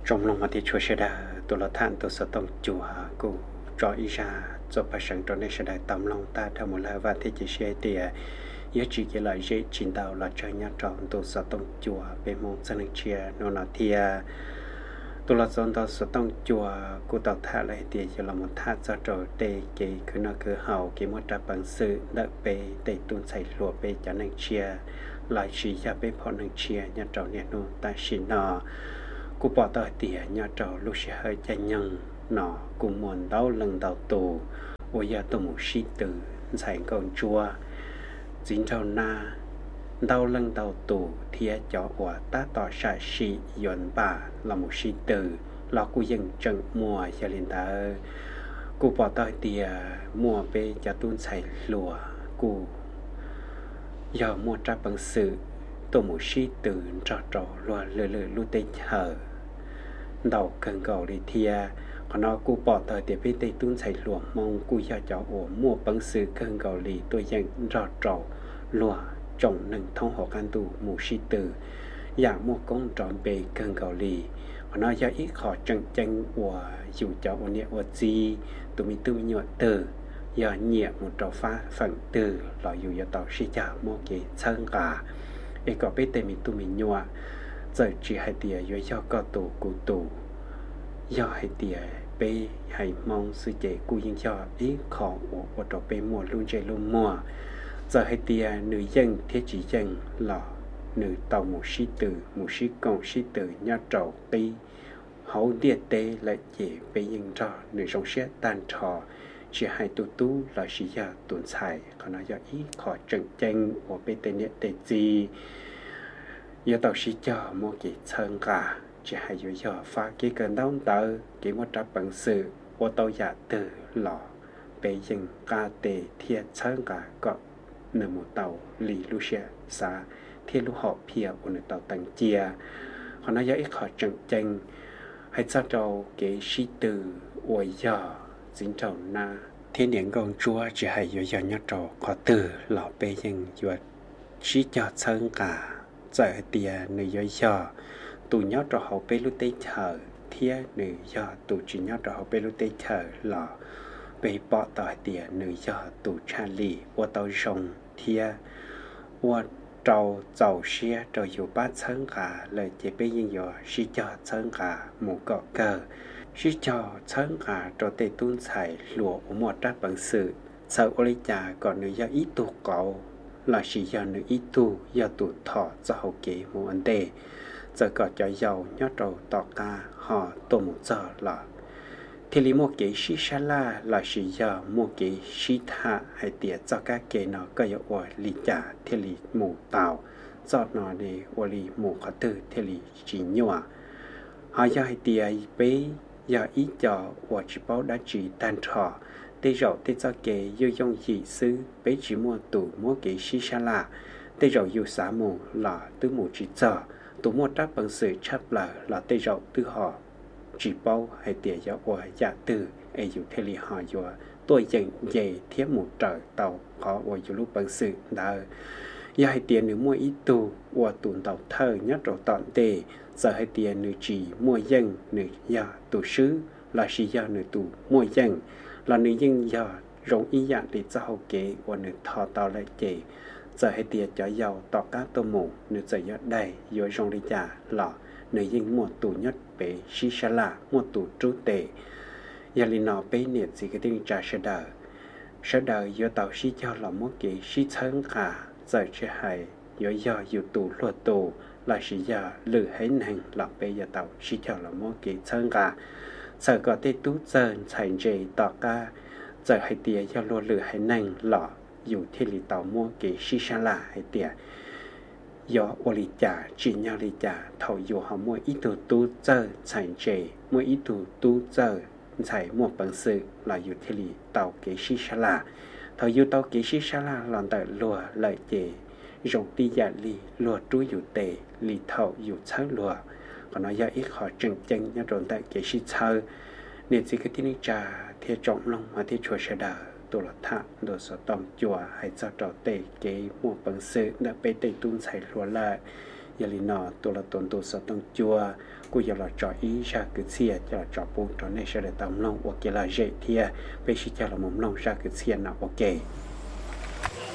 trong lòng mà thì chùa sẽ đà tôi là than tôi sẽ tông chùa cô cho ý ra cho bà sẵn cho nên sẽ đại tâm lòng ta theo một lời và thì chỉ sẽ thì yếu chỉ cái lời dễ trình tạo là cho nhà tròn tôi sẽ tông chùa về mong dân lực chia nó là thì tôi là dân tôi sẽ tông chùa cô tạo thả lại thì chỉ là một thả cho rồi để cái cứ nó cứ hậu cái một trà bằng sự đợi về để tuôn xảy lụa về cho nên chia lại chỉ ra về phò nên chia nhà tròn nhà nó ta xin nó cô bỏ tờ tỉa nhà trò lúc sẽ hơi chạy nhân nó cũng muốn đau lần đầu tù ôi giờ tôi một sĩ tử giải con chua dính trao na đau lần đầu tù thì cho quả ta tỏ xạ sĩ dọn bà là một sĩ tử là cô dân trận mùa cho linh ta cô bỏ tờ tỉa mùa bê cho tuôn xảy lùa cô giờ mua trả bằng sự tôi một sĩ tử trò trò loa lơ lơ lưu tê hờ đầu cần cầu đi thia còn nó cô bỏ thời để bên tây tuôn xảy lụa mong cô cho cháu ổ mua bằng sự cần cầu lì tôi dành rõ trò lụa trồng nâng thông họ can tù mù sĩ tử giả mua công tròn bề cần cầu lì còn nó do ít khó chân chân của dù cháu ổ nhẹ ổ gì tụi mình tu nhọ từ giờ nhẹ một trò phá phần từ là dù giờ tàu sĩ chả mua cái chân cả ấy có biết tây mình tụi mình nhọ giờ chỉ hai tia do có tù cụ tù do hai tia bé hay mong sự chạy cụ dân cho ý khó của trò bé mùa luôn chạy luôn mùa giờ hai tia nữ dân thế chỉ dân là nữ tàu một sĩ công sĩ tử nhà trầu tí hậu địa tế lại chỉ bé dân cho nữ trong xe tan trò chỉ hai tu là sĩ gia tuần xài còn nó do ý khó trận tranh của bé tên địa tế gì giờ tàu sĩ cho một cái chân cả chỉ hay giờ phá cái cần đau tờ cái một trap bằng sự ô tô giả từ lò bây giờ ca tề thiệt chân cả có nửa một tàu lì lu xe xa thiên lu họ phía của nửa tàu tăng chia họ nói giờ ít họ trận tranh hay sao trâu cái sĩ từ ôi giờ dính trâu na thiên điện công chúa chỉ hay giờ nhớ trâu có từ lò bây giờ giờ sĩ cho chân cả giờ tia nữ do cho tụ nhớ trò học bê lúc tây thở thia nữ do tụ chỉ nhớ trò học bê lúc tây thở là bê bỏ tỏi tia nữ do tụ cha lì qua tàu rồng thia qua trâu giàu xe trâu dù bát chân cả lời chế bê yên do sĩ cho chân cả một cọ cờ sĩ cho chân cả trâu tây tuôn xài lụa của một tráp bằng sự sau ô lý trà còn nữ do ít tụ cậu là sĩ do nữ ít tu do tụ thọ cho hậu kế một vấn đề giờ có cho giàu nhớ trầu tỏ ca họ tổ một giờ là thì lý một cái sĩ sa la là sĩ do một cái sĩ thạ hay tiệt cho các kế nó có hiệu quả lý trả thì lý mù tàu cho nó để quả lý mù khó tư thì lý chỉ nhòa họ do hay tiệt bế do ít cho quả chỉ báo đã chỉ tan trò tây rậu tây cho kế yêu用dị sư bế chỉ mua tủ mua cái sĩ sa la tây rậu yêu xá mù là tứ mù chỉ cho tụ mua tráp bằng sự chấp là tây rậu tư họ chỉ bao hay tiệt giáo của giả từ ấy dù thế li họ dù tôi dành dày thiết một trời tàu có ở dù lúc bằng sự đã giờ hay tiền nữ mua ít tù của tụn tàu thơ nhất rồi tọn tề giờ hay tiền nữ chỉ mua dân nữ giờ tù sứ là chỉ giờ nữ tù mua dân là nữ dân giờ rộng ý dạng để cho hậu kế của nữ thọ tàu lại chế giờ hay tiền cho giàu tọt các tô mù nữ giờ giờ đầy rồi rong đi trả lọ nữ dân mua tù nhất bế xí xa lạ mua tù trú tệ giờ li nó bế nhiệt gì cái tiếng trả sẽ đời giờ tàu xí cho là mua cái xí chân cả giờ sẽ hay giờ dù tù luật tù là xí giờ lử hết năng là bây giờ tàu xí cho là mua cái chân cả giờ có thể tú dần thành dây tọt ca giờ hay tiền giờ luôn lử hết năng lọ dù thế li tàu mua cái xí xa lạ hay tiền do ô lý trả chỉ nhau lý trả thầu dù họ mua ít tù tu giờ thành dây mua ít tù tu giờ thành một bằng sự là dù thế li tàu cái xí xa lạ thầu dù tàu cái xí xa lạ làm tại lùa lợi chế rộng tí giả lì lùa trú dù tệ lì thầu dù sáng lùa còn nói ra ít khó trừng chân nhá rộn tại cái xí thơ nên chỉ cái tiếng trà thiết trọng lòng mà thiết chùa sẽ đỡ tôi là thạ đồ sở tông chùa hay cho trò tệ cái một bằng sự đã bê tây tuôn xảy lùa lại giờ lì nọ tôi là tuần tôi sợ tông chua cô giờ là trò ý ra cứ xia cho là trò bún trò này sẽ để tầm lòng hoặc là dễ thì bây giờ là mồm lòng ra cứ xia nào ok